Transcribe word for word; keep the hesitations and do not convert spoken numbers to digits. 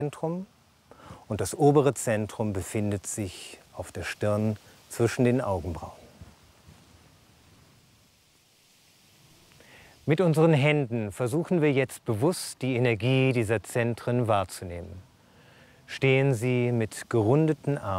Zentrum und das obere Zentrum befindet sich auf der Stirn zwischen den Augenbrauen. Mit unseren Händen versuchen wir jetzt bewusst, die Energie dieser Zentren wahrzunehmen. Stehen Sie mit gerundeten Armen